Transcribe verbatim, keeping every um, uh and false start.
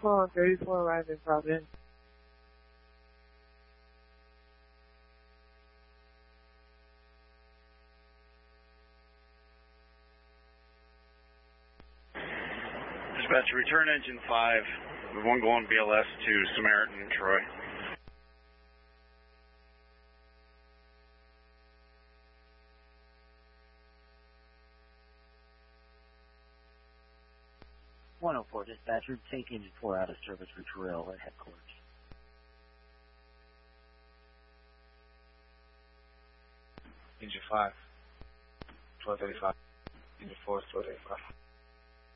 four on thirty-four arrived in Providence. Dispatch, return engine five. One going B L S to Samaritan, Troy. one oh four, dispatcher, take engine four out of service for drill at headquarters. Engine five, twelve thirty-five. Engine four, twelve thirty-five.